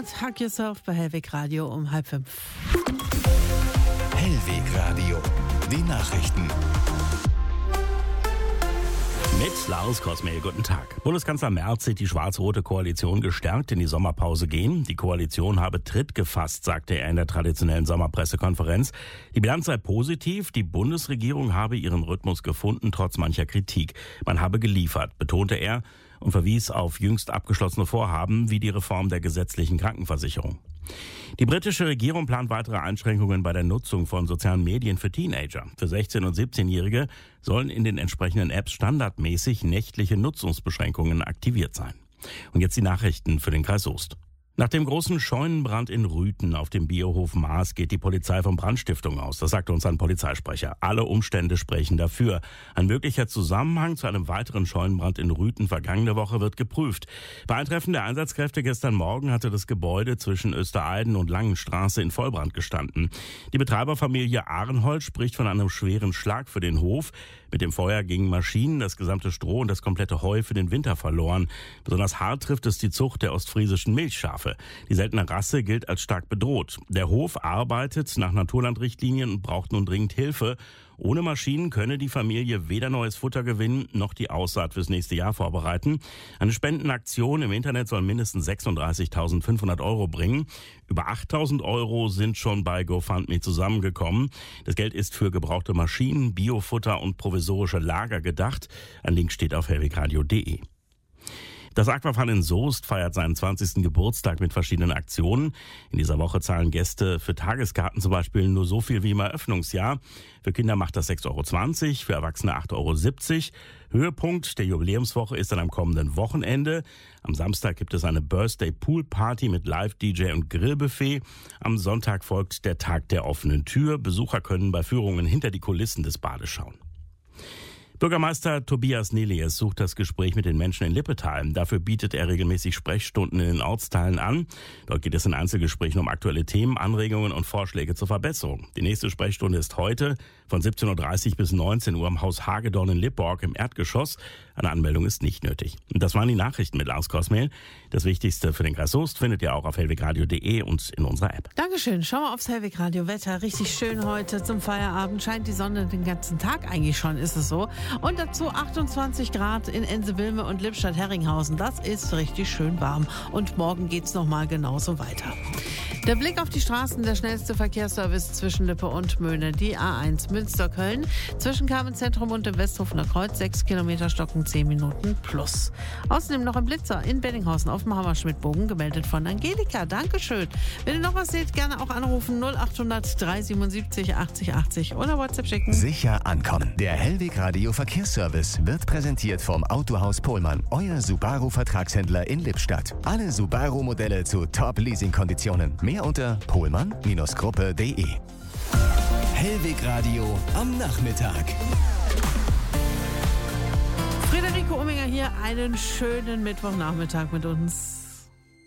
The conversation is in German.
mit Hug Yourself bei Hellweg Radio um 4:30. Hellweg Radio, die Nachrichten. Mit Lars Kosmel, guten Tag. Bundeskanzler Merz sieht die schwarz-rote Koalition gestärkt in die Sommerpause gehen. Die Koalition habe Tritt gefasst, sagte er in der traditionellen Sommerpressekonferenz. Die Bilanz sei positiv. Die Bundesregierung habe ihren Rhythmus gefunden, trotz mancher Kritik. Man habe geliefert, betonte er und verwies auf jüngst abgeschlossene Vorhaben wie die Reform der gesetzlichen Krankenversicherung. Die britische Regierung plant weitere Einschränkungen bei der Nutzung von sozialen Medien für Teenager. Für 16- und 17-Jährige sollen in den entsprechenden Apps standardmäßig nächtliche Nutzungsbeschränkungen aktiviert sein. Und jetzt die Nachrichten für den Kreis Soest. Nach dem großen Scheunenbrand in Rüthen auf dem Biohof Maas geht die Polizei von Brandstiftung aus. Das sagte uns ein Polizeisprecher. Alle Umstände sprechen dafür. Ein möglicher Zusammenhang zu einem weiteren Scheunenbrand in Rüthen vergangene Woche wird geprüft. Bei Eintreffen der Einsatzkräfte gestern Morgen hatte das Gebäude zwischen Östereiden und Langenstraße in Vollbrand gestanden. Die Betreiberfamilie Ahrenhold spricht von einem schweren Schlag für den Hof. Mit dem Feuer gingen Maschinen, das gesamte Stroh und das komplette Heu für den Winter verloren. Besonders hart trifft es die Zucht der ostfriesischen Milchschafe. Die seltene Rasse gilt als stark bedroht. Der Hof arbeitet nach Naturlandrichtlinien und braucht nun dringend Hilfe. Ohne Maschinen könne die Familie weder neues Futter gewinnen, noch die Aussaat fürs nächste Jahr vorbereiten. Eine Spendenaktion im Internet soll mindestens 36.500 € bringen. Über 8.000 € sind schon bei GoFundMe zusammengekommen. Das Geld ist für gebrauchte Maschinen, Biofutter und provisorische Lager gedacht. Ein Link steht auf hellwegradio.de. Das Aquafun in Soest feiert seinen 20. Geburtstag mit verschiedenen Aktionen. In dieser Woche zahlen Gäste für Tageskarten zum Beispiel nur so viel wie im Eröffnungsjahr. Für Kinder macht das 6,20 €, für Erwachsene 8,70 €. Höhepunkt der Jubiläumswoche ist dann am kommenden Wochenende. Am Samstag gibt es eine Birthday-Pool-Party mit Live-DJ und Grillbuffet. Am Sonntag folgt der Tag der offenen Tür. Besucher können bei Führungen hinter die Kulissen des Bades schauen. Bürgermeister Tobias Nelies sucht das Gespräch mit den Menschen in Lippetal. Dafür bietet er regelmäßig Sprechstunden in den Ortsteilen an. Dort geht es in Einzelgesprächen um aktuelle Themen, Anregungen und Vorschläge zur Verbesserung. Die nächste Sprechstunde ist heute von 17:30 bis 19 Uhr im Haus Hagedorn in Lippborg im Erdgeschoss. Eine Anmeldung ist nicht nötig. Und das waren die Nachrichten mit Lars Kosmel. Das Wichtigste für den Kreis Soest findet ihr auch auf hellwegradio.de und in unserer App. Dankeschön. Schauen wir aufs Hellweg Radio. Wetter richtig schön heute zum Feierabend. Scheint die Sonne den ganzen Tag, eigentlich schon ist es so. Und dazu 28 Grad in Ense-Wilme und Lippstadt-Herringhausen. Das ist richtig schön warm. Und morgen geht's nochmal genauso weiter. Der Blick auf die Straßen, der schnellste Verkehrsservice zwischen Lippe und Möhne. Die A1 Münster-Köln zwischen Carmen-Zentrum und dem Westhofener Kreuz. 6 Kilometer Stocken, 10 Minuten plus. Außerdem noch ein Blitzer in Benninghausen auf dem Hammerschmidt-Bogen, gemeldet von Angelika. Dankeschön. Wenn ihr noch was seht, gerne auch anrufen 0800 377 80 80 oder WhatsApp schicken. Sicher ankommen. Der Hellweg Radio Verkehrsservice wird präsentiert vom Autohaus Pohlmann, euer Subaru-Vertragshändler in Lippstadt. Alle Subaru-Modelle zu Top-Leasing-Konditionen. Mehr unter pohlmann-gruppe.de. Hellweg Radio am Nachmittag. Friederike Ominger hier, einen schönen Mittwochnachmittag mit uns.